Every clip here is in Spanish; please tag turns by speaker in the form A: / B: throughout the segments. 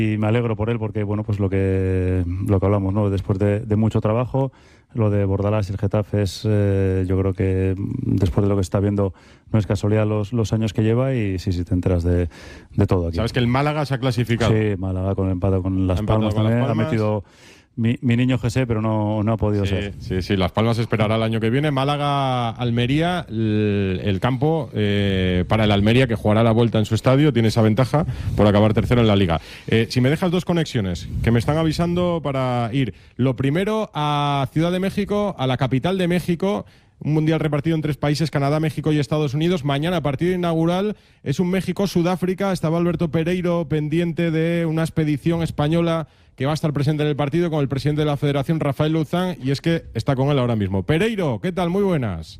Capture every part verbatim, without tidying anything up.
A: y me alegro por él porque, bueno, pues lo que lo que hablamos, ¿no? Después de, de mucho trabajo, lo de Bordalás y el Getafe es, eh, yo creo que después de lo que está viendo, no es casualidad los, los años que lleva y sí, sí te enteras de, de todo aquí.
B: ¿Sabes que el Málaga se ha clasificado?
A: Sí, Málaga con el empate con Las Palmas
B: con
A: también,
B: Las Palmas.
A: ha metido mi, mi niño José, pero no, no ha podido
B: Sí,
A: ser.
B: sí, sí, Las Palmas esperará el año que viene. Málaga, Almería, el, el campo eh, para el Almería, que jugará la vuelta en su estadio, tiene esa ventaja por acabar tercero en la Liga. Eh, si me dejas dos conexiones, que me están avisando para ir. Lo primero, a Ciudad de México, a la capital de México. Un mundial repartido en tres países, Canadá, México y Estados Unidos. Mañana, partido inaugural, es un México-Sudáfrica. Estaba Alberto Pereiro pendiente de una expedición española que va a estar presente en el partido con el presidente de la Federación, Rafael Luzán, y es que está con él ahora mismo. Pereiro, ¿qué tal? Muy buenas.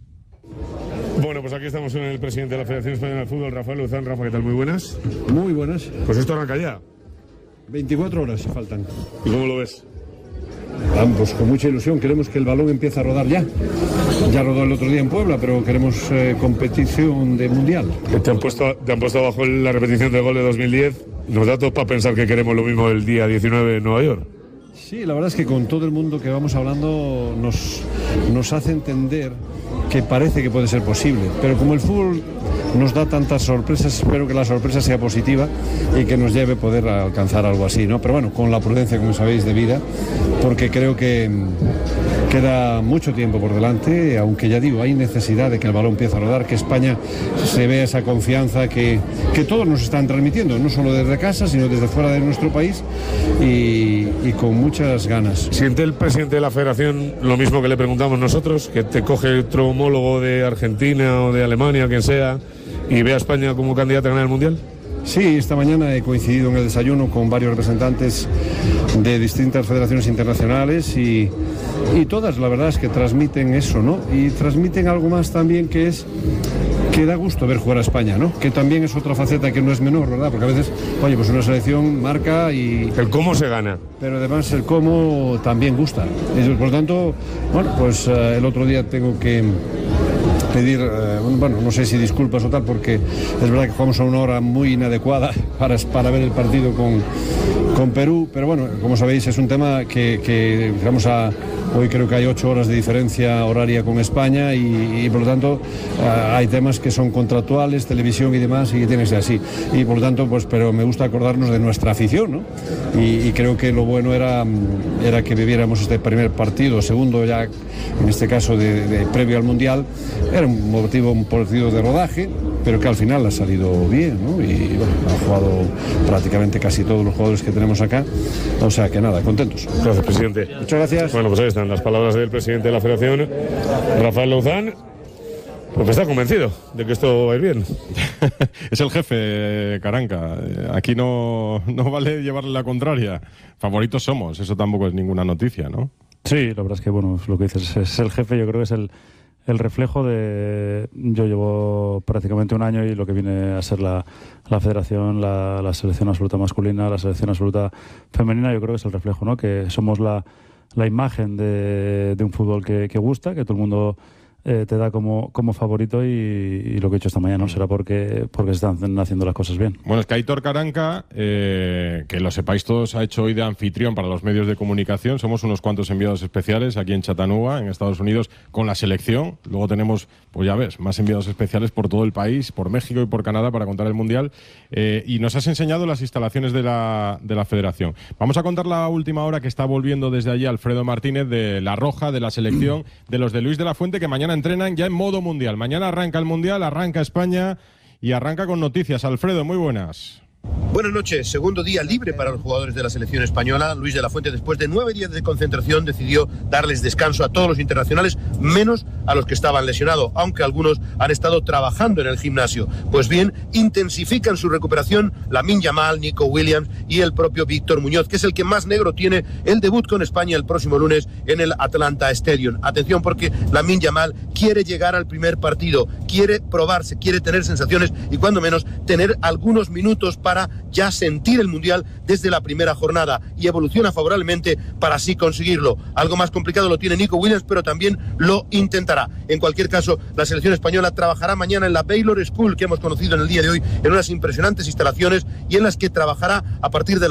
C: Bueno, pues aquí estamos con el presidente de la Federación Española de Fútbol, Rafael Luzán. Rafa, ¿qué tal? Muy buenas.
D: Muy buenas.
C: Pues esto arranca ya.
D: veinticuatro horas faltan.
C: ¿Y cómo lo ves?
D: Ambos, con mucha ilusión, queremos que el balón empiece a rodar ya. Ya rodó el otro día en Puebla, pero queremos eh, competición de mundial.
C: Te han puesto, te han puesto abajo la repetición del gol de dos mil diez. Nos da todo para pensar que queremos lo mismo el día diecinueve en Nueva York.
D: Sí, la verdad es que con todo el mundo que vamos hablando nos, nos hace entender que parece que puede ser posible, pero como el fútbol nos da tantas sorpresas, espero que la sorpresa sea positiva y que nos lleve a poder alcanzar algo así, ¿no? Pero bueno, con la prudencia, como sabéis, de vida, porque creo que queda mucho tiempo por delante, aunque ya digo, hay necesidad de que el balón empiece a rodar, que España se vea esa confianza que, que todos nos están transmitiendo, no solo desde casa, sino desde fuera de nuestro país y, y con muchas ganas.
C: ¿Siente el presidente de la Federación lo mismo que le preguntamos nosotros? Que te coge otro homólogo de Argentina o de Alemania, quien sea, y ve a España como candidata a ganar el Mundial.
D: Sí, esta mañana he coincidido en el desayuno con varios representantes de distintas federaciones internacionales y, y todas, la verdad es que transmiten eso, ¿no? Y transmiten algo más también, que es que da gusto ver jugar a España, ¿no? Que también es otra faceta que no es menor, ¿verdad? Porque a veces, oye, pues una selección marca y...
C: El cómo se gana.
D: Pero además el cómo también gusta. Y por lo tanto, bueno, pues uh, el otro día tengo que pedir, eh, bueno, no sé si disculpas o tal, porque es verdad que jugamos a una hora muy inadecuada para, para ver el partido con, con Perú, pero bueno, como sabéis es un tema que, que digamos a, hoy creo que hay ocho horas de diferencia horaria con España y, y por lo tanto uh, hay temas que son contractuales, televisión y demás, y que tiene que ser así, y por lo tanto, pues, pero me gusta acordarnos de nuestra afición, ¿no? Y, y creo que lo bueno era, era que viviéramos este primer partido, segundo ya, en este caso de, de previo al Mundial. Era un motivo, un partido de rodaje, pero que al final ha salido bien, ¿no? Y bueno, han jugado prácticamente casi todos los jugadores que tenemos acá, o sea que nada, contentos.
C: Gracias, presidente.
D: Muchas gracias.
C: Bueno, pues ahí están las palabras del presidente de la Federación, Rafael Luzán. Pues está convencido de que esto va a ir bien.
B: Es el jefe, Caranca. Aquí no, no vale llevarle la contraria. Favoritos somos, eso tampoco es ninguna noticia, ¿no?
A: Sí, la verdad es que, bueno, lo que dices, es el jefe, yo creo que es el, el reflejo de... Yo llevo prácticamente un año y lo que viene a ser la, la federación, la, la selección absoluta masculina, la selección absoluta femenina, yo creo que es el reflejo, ¿no? Que somos la, la imagen de, de un fútbol que, que gusta, que todo el mundo... Eh, te da como, como favorito y, y lo que he hecho esta mañana, ¿no? Será porque, porque se están haciendo las cosas bien.
B: Bueno, es que Aitor Caranca, eh, que lo sepáis todos, ha hecho hoy de anfitrión para los medios de comunicación. Somos unos cuantos enviados especiales aquí en Chattanooga, en Estados Unidos, con la selección. Luego tenemos, pues ya ves, más enviados especiales por todo el país, por México y por Canadá para contar el Mundial. Eh, y nos has enseñado las instalaciones de la, de la federación. Vamos a contar la última hora que está volviendo desde allí Alfredo Martínez, de La Roja, de la selección, de los de Luis de la Fuente, que mañana entrenan ya en modo mundial. Mañana arranca el Mundial, arranca España y arranca con noticias. Alfredo, muy buenas.
E: Buenas noches. Segundo día libre para los jugadores de la selección española. Luis de la Fuente, después de nueve días de concentración, decidió darles descanso a todos los internacionales, menos a los que estaban lesionados, aunque algunos han estado trabajando en el gimnasio. Pues bien, intensifican su recuperación Lamine Yamal, Nico Williams y el propio Víctor Muñoz, que es el que más negro tiene el debut con España el próximo lunes en el Atlanta Stadium. Atención, porque Lamine Yamal quiere llegar al primer partido, quiere probarse, quiere tener sensaciones y cuando menos tener algunos minutos para para ya sentir el Mundial desde la primera jornada y evoluciona favorablemente para así conseguirlo. Algo más complicado lo tiene Nico Williams, pero también lo intentará. En cualquier caso, la selección española trabajará mañana en la Baylor School, que hemos conocido en el día de hoy, en unas impresionantes instalaciones y en las que trabajará a partir de la